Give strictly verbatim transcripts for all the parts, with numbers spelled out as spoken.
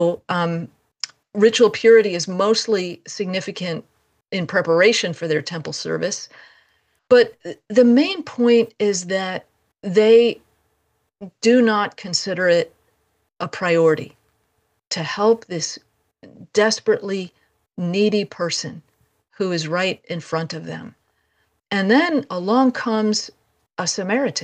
um, ritual purity is mostly significant in preparation for their temple service. But the main point is that they do not consider it a priority to help this desperately needy person who is right in front of them. And then along comes a Samaritan.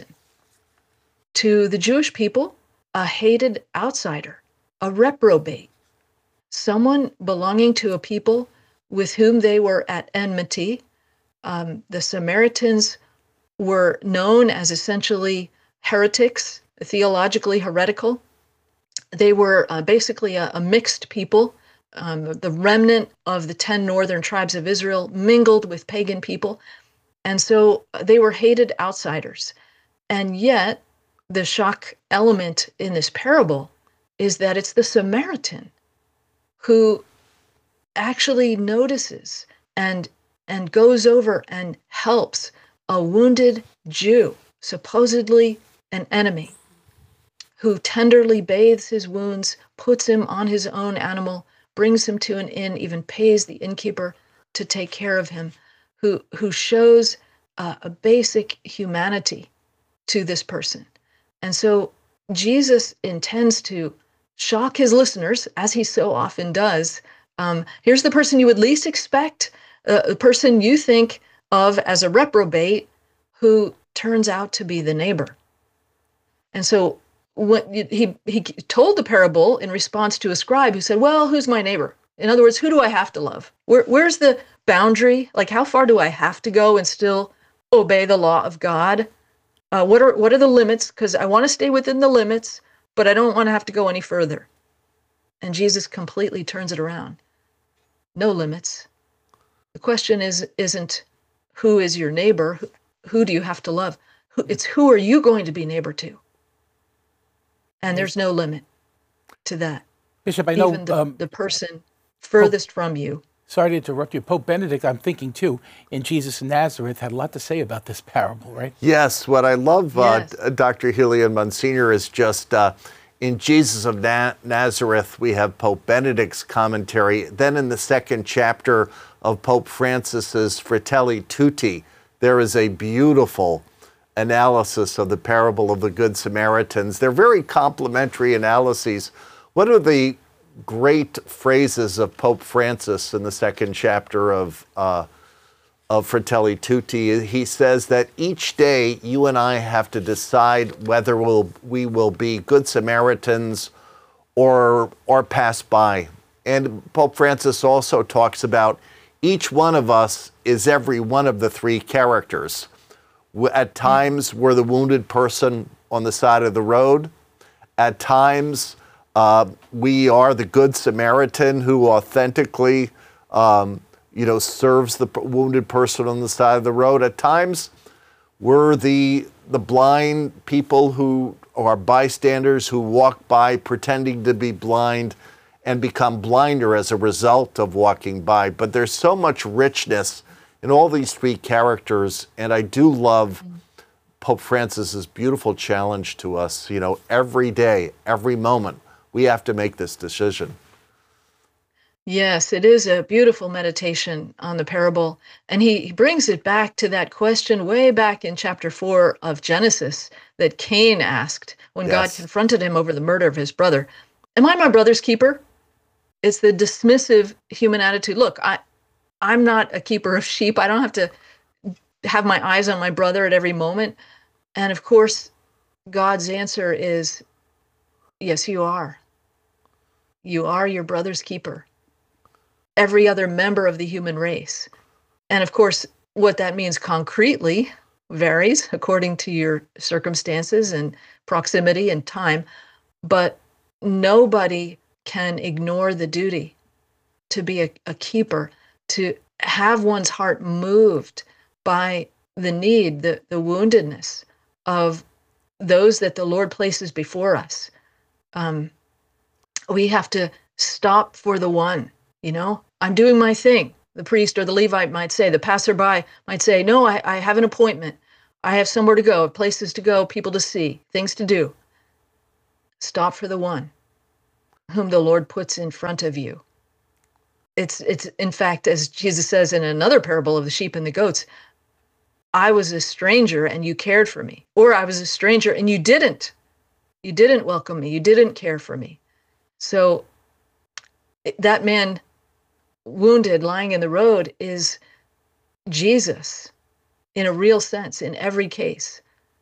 To the Jewish people, a hated outsider, a reprobate, someone belonging to a people with whom they were at enmity. Um, the Samaritans were known as essentially heretics, theologically heretical. They were uh, basically a, a mixed people. Um, the remnant of the ten northern tribes of Israel mingled with pagan people. And so they were hated outsiders. And yet, the shock element in this parable is that it's the Samaritan who actually notices and and goes over and helps a wounded Jew, supposedly an enemy, who tenderly bathes his wounds, puts him on his own animal, brings him to an inn, even pays the innkeeper to take care of him, who who shows uh, a basic humanity to this person. And so Jesus intends to shock his listeners, as he so often does. Um, here's the person you would least expect, uh, the person you think of as a reprobate, who turns out to be the neighbor. And so what he he told the parable in response to a scribe who said, well, who's my neighbor? In other words, who do I have to love? Where, where's the boundary? Like, how far do I have to go and still obey the law of God? Uh, what are what are the limits? Because I want to stay within the limits, but I don't want to have to go any further. And Jesus completely turns it around. No limits. The question is, isn't who is your neighbor? Who, who do you have to love? Who, it's who are you going to be neighbor to? And there's no limit to that. Bishop, I know Even the, um, the person furthest Pope, from you. Sorry to interrupt you. Pope Benedict, I'm thinking too, in Jesus of Nazareth, had a lot to say about this parable, right? Yes. What I love, Yes. uh, Doctor Healy and Monsignor, is just uh, in Jesus of Na- Nazareth, we have Pope Benedict's commentary. Then in the second chapter of Pope Francis's Fratelli Tutti, there is a beautiful analysis of the parable of the Good Samaritans. They're very complementary analyses. One of the great phrases of Pope Francis in the second chapter of uh, of Fratelli Tutti, he says that each day you and I have to decide whether we'll, we will be Good Samaritans or or pass by. And Pope Francis also talks about each one of us is every one of the three characters. At times, we're the wounded person on the side of the road. At times, uh, we are the Good Samaritan who authentically, um, you know, serves the wounded person on the side of the road. At times, we're the the blind people who are bystanders who walk by pretending to be blind and become blinder as a result of walking by. But there's so much richness in all these three characters, and I do love Pope Francis's beautiful challenge to us. You know, every day, every moment, we have to make this decision. Yes, it is a beautiful meditation on the parable. And he, he brings it back to that question way back in chapter four of Genesis that Cain asked when Yes. God confronted him over the murder of his brother. Am I my brother's keeper? It's the dismissive human attitude. Look, I, I'm not a keeper of sheep. I don't have to have my eyes on my brother at every moment. And of course, God's answer is, yes, you are. You are your brother's keeper. Every other member of the human race. And of course, what that means concretely varies according to your circumstances and proximity and time. But nobody can ignore the duty to be a, a keeper, to have one's heart moved by the need, the, the woundedness of those that the Lord places before us. Um, we have to stop for the one, you know, I'm doing my thing. The priest or the Levite might say, the passerby might say, no, I, I have an appointment. I have somewhere to go, places to go, people to see, things to do. Stop for the one. whom the Lord puts in front of you. It's, it's in fact, as Jesus says in another parable of the sheep and the goats, I was a stranger and you cared for me, or I was a stranger and you didn't. You didn't welcome me. You didn't care for me. So that man wounded lying in the road is Jesus in a real sense in every case.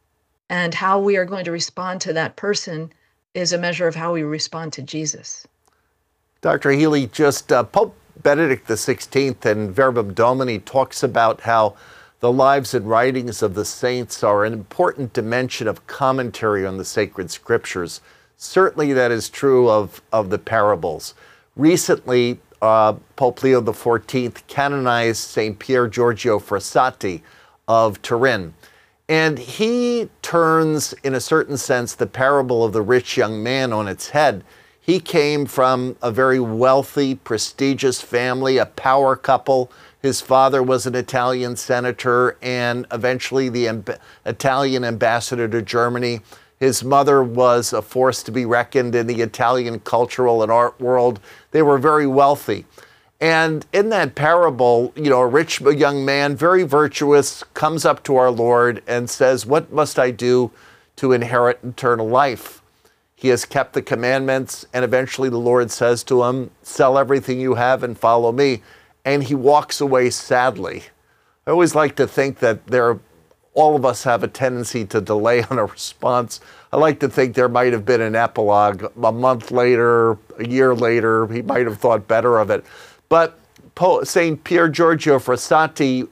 And how we are going to respond to that person is a measure of how we respond to Jesus. Doctor Healy, just uh, Pope Benedict the sixteenth in Verbum Domini talks about how the lives and writings of the saints are an important dimension of commentary on the sacred scriptures. Certainly that is true of, of the parables. Recently, uh, Pope Leo the fourteenth canonized Saint Pier Giorgio Frassati of Turin. And he turns, in a certain sense, the parable of the rich young man on its head. He came from a very wealthy, prestigious family, a power couple. His father was an Italian senator and eventually the amb- Italian ambassador to Germany. His mother was a force to be reckoned in the Italian cultural and art world. They were very wealthy. And in that parable, you know, a rich young man, very virtuous, comes up to our Lord and says, "What must I do to inherit eternal life?" He has kept the commandments, and eventually the Lord says to him, "Sell everything you have and follow me." And he walks away sadly. I always like to think that there, all of us have a tendency to delay on a response. I like to think there might have been an epilogue a month later, a year later. He might have thought better of it. But Saint Pier Giorgio Frassati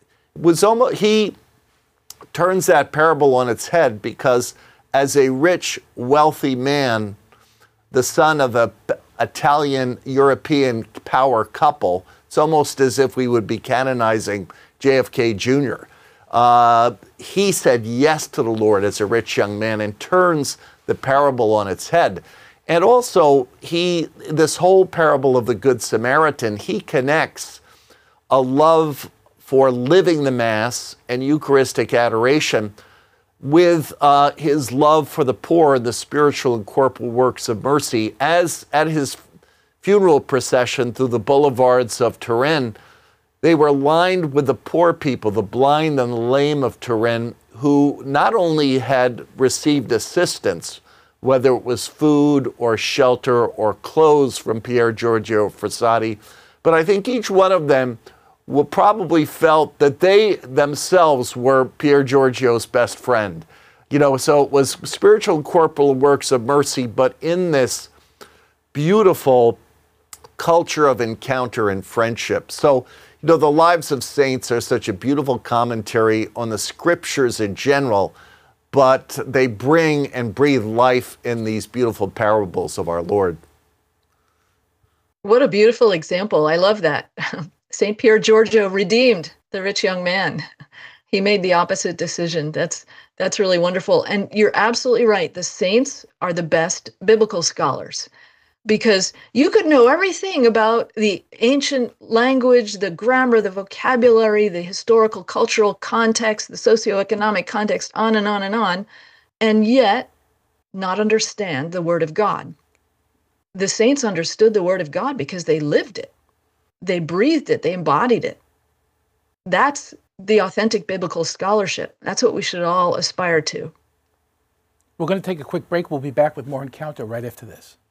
was almost, he turns that parable on its head because as a rich, wealthy man, the son of an Italian European power couple, it's almost as if we would be canonizing J F K Junior Uh, he said yes to the Lord as a rich young man and turns the parable on its head. And also, he, this whole parable of the Good Samaritan, he connects a love for living the Mass and Eucharistic adoration with uh, his love for the poor and the spiritual and corporal works of mercy. As at his funeral procession through the boulevards of Turin, they were lined with the poor people, the blind and the lame of Turin, who not only had received assistance, whether it was food or shelter or clothes from Pier Giorgio Frassati, but I think each one of them will probably felt that they themselves were Pier Giorgio's best friend. You know, so it was spiritual and corporal works of mercy, but in this beautiful culture of encounter and friendship. So, you know, the lives of saints are such a beautiful commentary on the scriptures in general, but they bring and breathe life in these beautiful parables of our Lord. What a beautiful example. I love that. Saint Pier Giorgio redeemed the rich young man. He made the opposite decision. That's that's really wonderful. And you're absolutely right. The saints are the best biblical scholars because you could know everything about the ancient language, the grammar, the vocabulary, the historical, cultural context, the socioeconomic context, on and on and on, and yet not understand the Word of God. The saints understood the Word of God because they lived it. They breathed it. They embodied it. That's the authentic biblical scholarship. That's what we should all aspire to. We're going to take a quick break. We'll be back with more Encounter right after this.